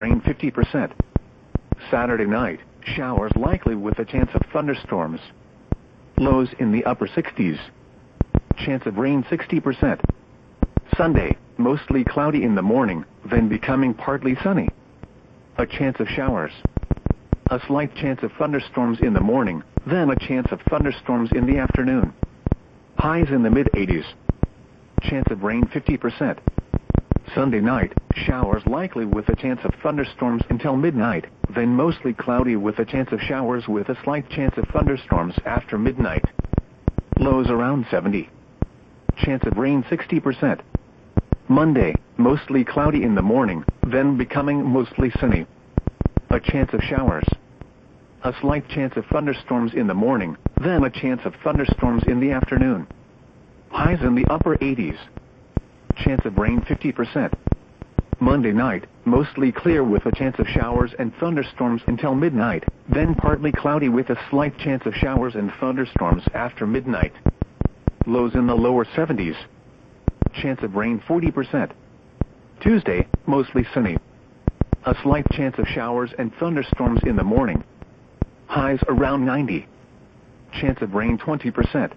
rain 50%. Saturday night, showers likely with a chance of thunderstorms. Lows in the upper 60s. Chance of rain 60%. Sunday, mostly cloudy in the morning, then becoming partly sunny. A chance of showers. A slight chance of thunderstorms in the morning, then a chance of thunderstorms in the afternoon. Highs in the mid-80s. Chance of rain 50%. Sunday night, showers likely with a chance of thunderstorms until midnight, then mostly cloudy with a chance of showers with a slight chance of thunderstorms after midnight. Lows around 70. Chance of rain 60%. Monday, mostly cloudy in the morning, then becoming mostly sunny. A chance of showers. A slight chance of thunderstorms in the morning, then a chance of thunderstorms in the afternoon. Highs in the upper 80s. Chance of rain 50%. Monday night, mostly clear with a chance of showers and thunderstorms until midnight, then partly cloudy with a slight chance of showers and thunderstorms after midnight. Lows in the lower 70s. Chance of rain 40%. Tuesday, mostly sunny. A slight chance of showers and thunderstorms in the morning. Highs around 90. Chance of rain 20%.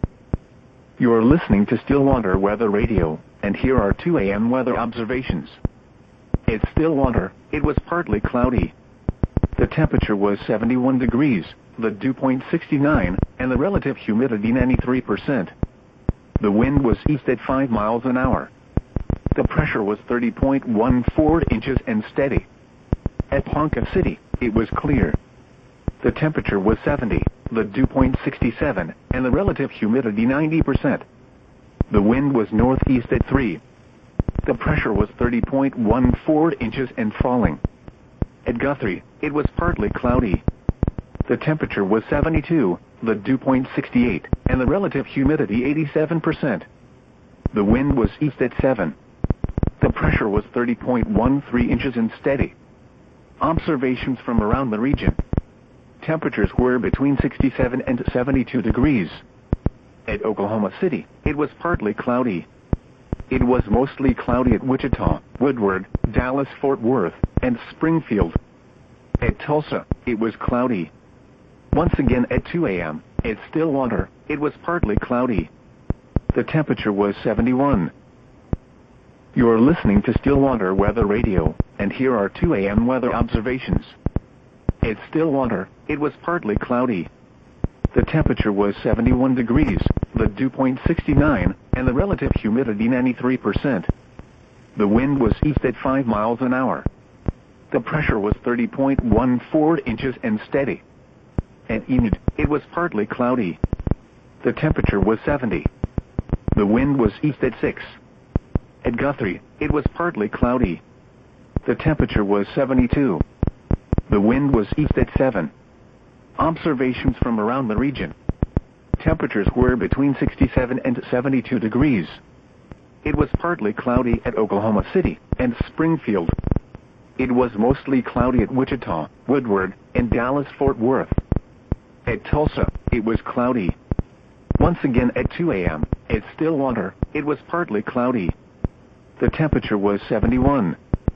You're listening to Stillwater Weather Radio, and here are 2 a.m. weather observations. At Stillwater, it was partly cloudy. The temperature was 71 degrees, the dew point 69, and the relative humidity 93%. The wind was east at 5 miles an hour. The pressure was 30.14 inches and steady. At Ponca City, it was clear. The temperature was 70, the dew point 67, and the relative humidity 90%. The wind was northeast at 3. The pressure was 30.14 inches and falling. At Guthrie, it was partly cloudy. The temperature was 72, the dew point 68, and the relative humidity 87%. The wind was east at 7. The pressure was 30.13 inches and steady. Observations from around the region. Temperatures were between 67 and 72 degrees. At Oklahoma City, it was partly cloudy. It was mostly cloudy at Wichita, Woodward, Dallas, Fort Worth, and Springfield. At Tulsa, it was cloudy. Once again at 2 a.m., at Stillwater, it was partly cloudy. The temperature was 71. You're listening to Stillwater Weather Radio, and here are 2 a.m. weather observations. At Stillwater, it was partly cloudy. The temperature was 71 degrees, the dew point 69, and the relative humidity 93%. The wind was east at 5 miles an hour. The pressure was 30.14 inches and steady. At Enid, it was partly cloudy. The temperature was 70. The wind was east at 6. At Guthrie, it was partly cloudy. The temperature was 72. The wind was east at 7. Observations from around the region. Temperatures were between 67 and 72 degrees. It was partly cloudy at Oklahoma City and Springfield. It was mostly cloudy at Wichita, Woodward, and Dallas, Fort Worth. At Tulsa, it was cloudy. Once again at 2 a.m., at Stillwater, it was partly cloudy. The temperature was 71.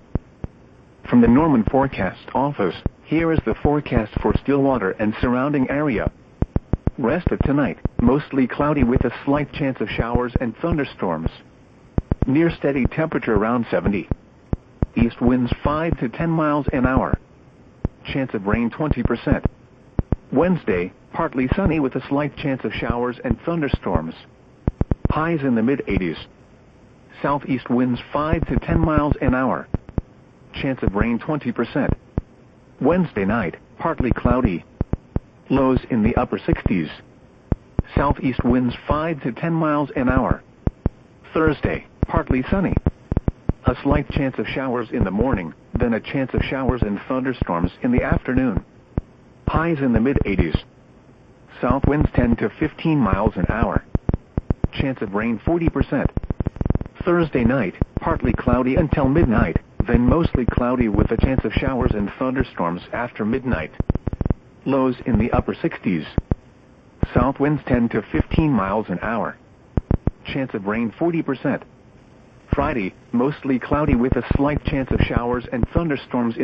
From the Norman Forecast Office, here is the forecast for Stillwater and surrounding area. Rest of tonight, mostly cloudy with a slight chance of showers and thunderstorms. Near steady temperature around 70. East winds 5 to 10 miles an hour. Chance of rain 20%. Wednesday, partly sunny with a slight chance of showers and thunderstorms. Highs in the mid-80s. Southeast winds 5 to 10 miles an hour. Chance of rain 20%. Wednesday night, partly cloudy. Lows in the upper 60s. Southeast winds 5 to 10 miles an hour. Thursday, partly sunny. A slight chance of showers in the morning, then a chance of showers and thunderstorms in the afternoon. Highs in the mid-80s. South winds 10 to 15 miles an hour. Chance of rain 40%. Thursday night, partly cloudy until midnight, then mostly cloudy with a chance of showers and thunderstorms after midnight. Lows in the upper 60s. South winds 10 to 15 miles an hour. Chance of rain 40%. Friday, mostly cloudy with a slight chance of showers and thunderstorms in